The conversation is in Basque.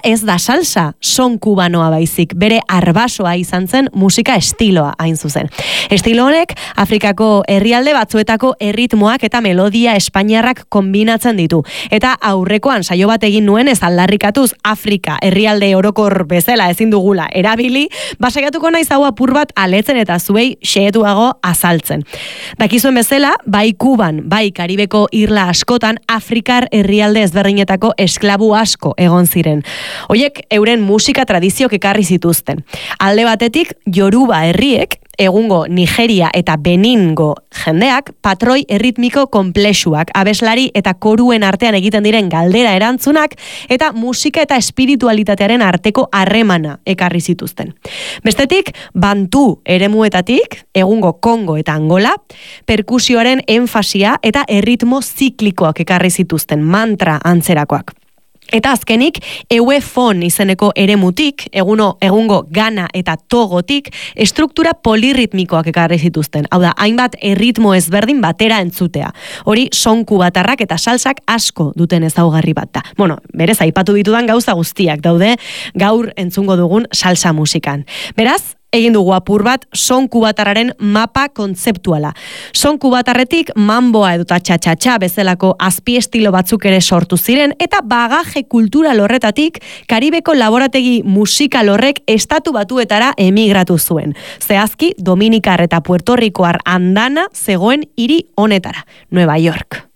ez da salsa, son kubanoa baizik, bere arbasoa izan zen musika estiloa hain zuzen. Estilo honek, Afrikako herrialde batzuetako erritmoak eta melodia espainiarrak kombinatzen ditu. Eta aurrekoan saio bat egin nuen ez aldarrikatuz Afrika herrialde orokor bezala ezin dugula erabili, basaiatuko naiz hau apur bat aletzen eta zuei xehetuago azaltzen. Dakizuen bezala, bai Kuban, bai Karibeko irla askotan Afrikar herrialde ezberdinetako esklabu asko egon ziren. Hoiek euren musika tradiziok ekarri zituzten. Alde batetik, Yoruba herriek, egungo Nigeria eta Beningo jendeak, patroi erritmiko konplexuak, abeslari eta koruen artean egiten diren galdera erantzunak, eta musika eta espiritualitatearen arteko harremana ekarri zituzten. Bestetik, Bantu eremuetatik, egungo Kongo eta Angola, perkusioaren enfasia eta erritmo ziklikoak ekarri zituzten, mantra antzerakoak. Eta azkenik, Euefon izeneko eremutik, egungo Ghana eta Togotik, estruktura polirritmikoak ekarri zituzten. Hau da, hainbat erritmo ezberdin batera entzutea. Hori, son kubatarrak eta salsak asko duten ezaugarri bat da. Bueno, berez, aipatu ditudan gauza guztiak daude gaur entzungo dugun salsa musikan. Beraz, egin dugu apur bat son kubatarraren mapa kontzeptuala. Son kubatarretik mamboa edo txatxatxa bezalako azpiestilo batzuk ere sortu ziren eta bagaje kultural horretatik Karibeko laborategi musikal horrek estatu batuetara emigratu zuen. Zehazki Dominikar eta Puerto Ricoar andana zegoen hiri honetara, Nueva York.